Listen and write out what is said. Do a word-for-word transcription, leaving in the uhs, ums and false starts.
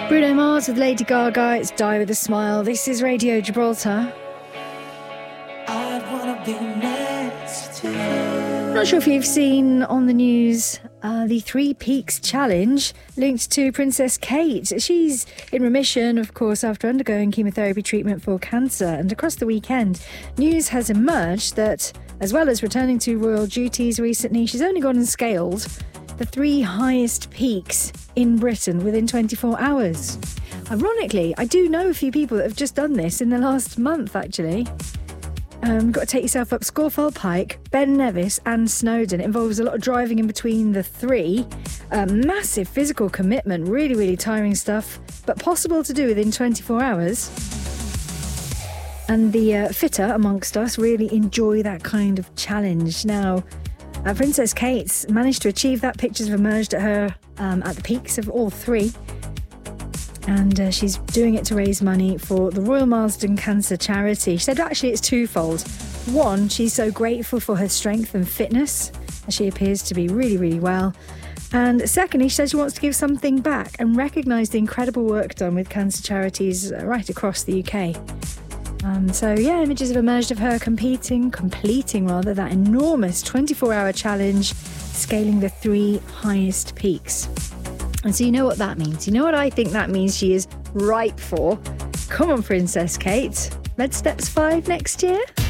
Bruno Mars with Lady Gaga, it's Die With A Smile. This is Radio Gibraltar. I wanna be next to you. I'm not sure if you've seen on the news uh, the Three Peaks Challenge linked to Princess Kate. She's in remission, of course, after undergoing chemotherapy treatment for cancer. And across the weekend, news has emerged that, as well as returning to royal duties recently, she's only gone and scaled the three highest peaks in Britain within twenty-four hours. Ironically, I do know a few people that have just done this in the last month, actually. Um, got to take yourself up Scawfell Pike, Ben Nevis and Snowdon. It involves a lot of driving in between the three. Uh, massive physical commitment, really, really tiring stuff, but possible to do within twenty-four hours. And the uh, fitter amongst us really enjoy that kind of challenge. Now, Uh, Princess Kate's managed to achieve that. Pictures have emerged at her um, at the peaks of all three. And uh, she's doing it to raise money for the Royal Marsden Cancer Charity. She said actually it's twofold. One, she's so grateful for her strength and fitness, as she appears to be really, really well. And secondly, she says she wants to give something back and recognise the incredible work done with cancer charities right across the U K. Um, so, yeah, images have emerged of her competing, completing rather, that enormous twenty-four hour challenge, scaling the three highest peaks. And so you know what that means. You know what I think that means she is ripe for? Come on, Princess Kate. Med Steps five next year?